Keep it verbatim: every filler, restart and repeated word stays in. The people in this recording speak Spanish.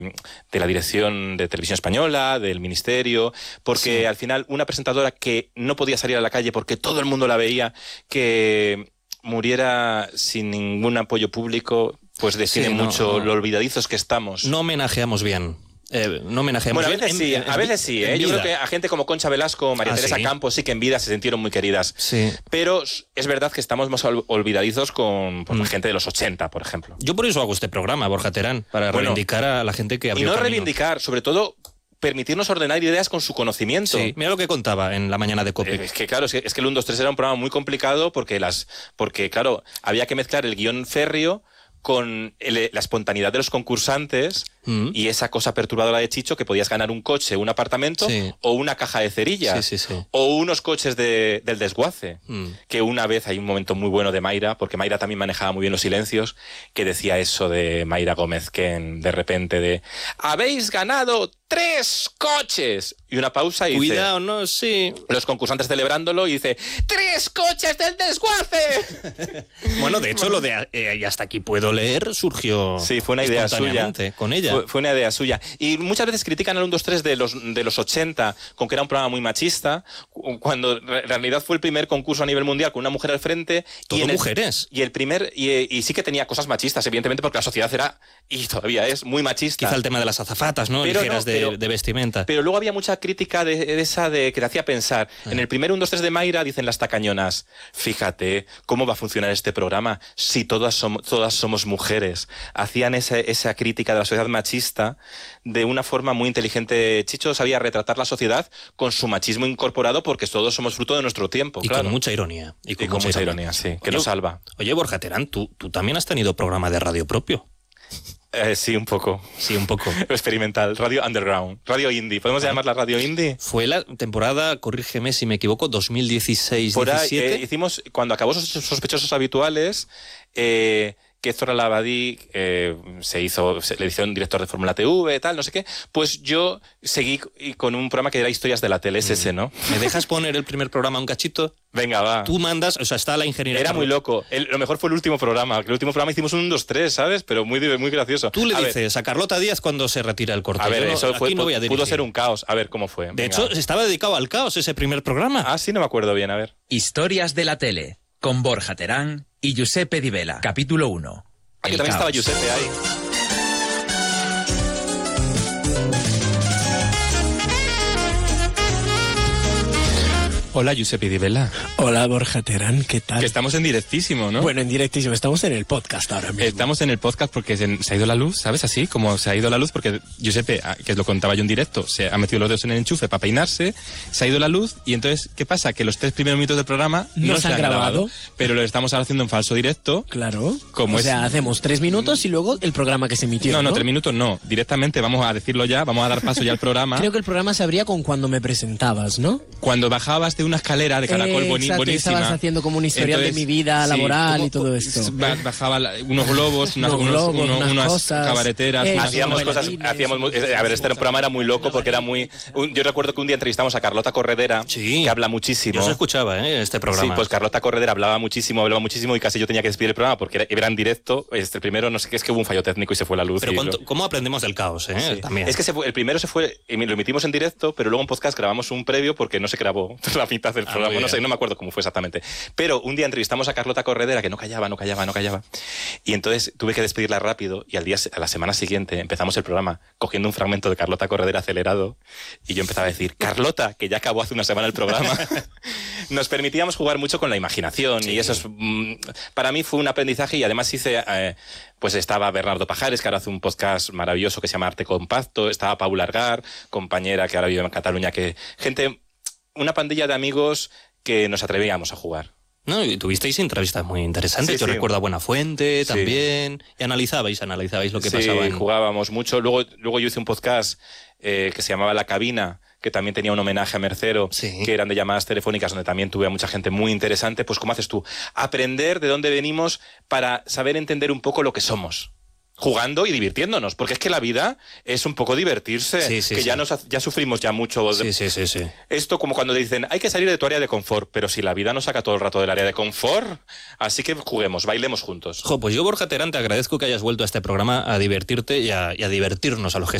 de la dirección de Televisión Española, del Ministerio, porque sí. al final una presentadora que no podía salir a la calle porque todo el mundo la veía, que muriera sin ningún apoyo público, pues define sí, no, mucho no. lo olvidadizos que estamos. No homenajeamos bien. Eh, no homenajeamos bueno, a veces bien. sí, en, en, a veces sí. ¿eh? Yo creo que a gente como Concha Velasco, María ah, Teresa ¿sí? Campos, sí que en vida se sintieron muy queridas. Sí. Pero es verdad que estamos más olvidadizos con pues, mm. la gente de los ochenta, por ejemplo. Yo por eso hago este programa, Borja Terán, para bueno, reivindicar a la gente que abrió Y no camino. reivindicar, sobre todo permitirnos ordenar ideas con su conocimiento. Sí, mira lo que contaba en la mañana de COPE. Eh, es que claro, es que, es que el uno, dos, tres era un programa muy complicado porque, las, porque claro, había que mezclar el guión férreo con el, la espontaneidad de los concursantes mm. y esa cosa perturbadora de Chicho que podías ganar un coche, un apartamento sí. o una caja de cerillas sí, sí, sí. o unos coches de, del desguace. Mm. Que una vez hay un momento muy bueno de Mayra, porque Mayra también manejaba muy bien los silencios, que decía eso de Mayra Gómez, que en, de repente de «¡Habéis ganado tres coches!» Y una pausa y Cuidado, dice, no, sí. Los concursantes celebrándolo y dice «¡Tres coches del desguace!» Bueno, de hecho, lo de eh, y hasta aquí puedo leer surgió sí, fue una idea suya con ella. Fue, fue una idea suya. Y muchas veces critican al uno, dos, tres de los, de los ochenta con que era un programa muy machista, cuando en realidad fue el primer concurso a nivel mundial con una mujer al frente. Todo y en mujeres. El, y el primer y, y sí que tenía cosas machistas, evidentemente, porque la sociedad era, y todavía es, muy machista. Quizá el tema de las azafatas, ¿no? Pero Ligeras no, de, pero, de vestimenta. Pero luego había mucha crítica de, de esa de que te hacía pensar. Ah. En el primer uno, dos, tres de Mayra dicen las tacañonas, fíjate cómo va a funcionar este programa si todas somos, todas somos mujeres. Hacían esa, esa crítica de la sociedad machista de una forma muy inteligente. Chicho sabía retratar la sociedad con su machismo incorporado porque todos somos fruto de nuestro tiempo. Y claro. con mucha ironía. Y con, y con mucha, mucha ironía, sí, que oye, nos salva. Oye, Borja Terán, ¿tú, tú también has tenido programa de radio propio. Eh, sí, un poco. Sí, un poco. Experimental. Radio Underground. Radio Indie. ¿Podemos ah. llamarla Radio Indie? Fue la temporada, corrígeme si me equivoco, dos mil dieciséis diecisiete. Por ahí, eh, hicimos, cuando acabó Sospechosos Habituales, eh, que Zora Labadí eh, se hizo, se, le hicieron director de Fórmula T V, tal, no sé qué, pues yo seguí con un programa que era Historias de la Tele, es ese, ¿no? ¿Me dejas poner el primer programa un cachito? Venga, va. Tú mandas, o sea, está la ingeniería. Era muy loco. El, lo mejor fue el último programa, que el último programa hicimos un dos tres, ¿sabes? Pero muy, muy gracioso. Tú le a dices ver. a Carlota Díaz cuando se retira el corte. A ver, yo eso no, fue, no voy a pudo ser un caos. A ver, ¿cómo fue? De Venga. hecho, estaba dedicado al caos ese primer programa. Ah, sí, no me acuerdo bien, a ver. Historias de la Tele, con Borja Terán y Giuseppe Di Vela. Capítulo uno. Aquí también caos. Estaba Giuseppe ahí. Hola, Giuseppe Di Vela. Hola, Borja Terán, ¿qué tal? Que estamos en directísimo, ¿no? Bueno, en directísimo, estamos en el podcast ahora mismo. Estamos en el podcast porque se, se ha ido la luz, ¿sabes? Así, como se ha ido la luz porque Giuseppe, que lo contaba yo en directo, se ha metido los dedos en el enchufe para peinarse, se ha ido la luz y entonces, ¿qué pasa? Que los tres primeros minutos del programa no, no se han grabado, grabado, pero lo estamos haciendo en falso directo. Claro. Como o es... sea, hacemos tres minutos y luego el programa que se emitió, No, no, ¿no? tres minutos no. Directamente vamos a decirlo ya, vamos a dar paso ya al programa. Creo que el programa se abría con cuando me presentabas, ¿no? Cuando bajabas de una escalera de caracol eh, boni, exacto, buenísima. Estabas haciendo como un historial entonces, de mi vida laboral sí, y todo esto. Bajaba unos globos, unas, unos unos, globos, unos, unas, unas cosas, cabareteras. Eh, hacíamos cosas, hacíamos muy, a ver, este programa era muy loco porque era muy... Un, yo recuerdo que un día entrevistamos a Carlota Corredera, sí, que habla muchísimo. Yo se escuchaba, ¿eh? Este programa. Sí, pues Carlota Corredera hablaba muchísimo, hablaba muchísimo y casi yo tenía que despedir el programa porque era, era en directo. Este el primero, no sé qué, es que hubo un fallo técnico y se fue la luz. Pero lo... ¿cómo aprendemos del caos, eh? Sí. También. Es que se fue, el primero se fue, lo emitimos en directo, pero luego en podcast grabamos un previo porque no se grabó la mitad del programa. Ah, no sé, no me acuerdo cómo fue exactamente. Pero un día entrevistamos a Carlota Corredera, que no callaba, no callaba, no callaba. Y entonces tuve que despedirla rápido y al día, a la semana siguiente empezamos el programa cogiendo un fragmento de Carlota Corredera acelerado y yo empezaba a decir, Carlota, que ya acabó hace una semana el programa. Nos permitíamos jugar mucho con la imaginación, sí. Y eso es, para mí fue un aprendizaje y además hice... Eh, pues estaba Bernardo Pajares, que ahora hace un podcast maravilloso que se llama Arte Compacto, estaba Paula Argar, compañera que ahora vive en Cataluña, que gente, una pandilla de amigos que nos atrevíamos a jugar. No, y tuvisteis entrevistas muy interesantes. Sí, Yo sí. recuerdo a Buenafuente sí. también. Y analizabais, analizabais lo que sí, pasaba. Sí, en... jugábamos mucho. Luego, luego yo hice un podcast eh, que se llamaba La Cabina, que también tenía un homenaje a Mercero, sí. que eran de llamadas telefónicas, donde también tuve a mucha gente muy interesante. Pues, ¿cómo haces tú? Aprender de dónde venimos para saber entender un poco lo que somos. jugando y divirtiéndonos, porque es que la vida es un poco divertirse, Sí, sí, que sí. ya nos ha- ya sufrimos ya mucho. Sí, sí, sí, sí. Esto como cuando dicen, hay que salir de tu área de confort, pero si la vida nos saca todo el rato del área de confort, así que juguemos, bailemos juntos. Jo, pues yo, Borja Terán, te agradezco que hayas vuelto a este programa a divertirte y a, y a divertirnos a los que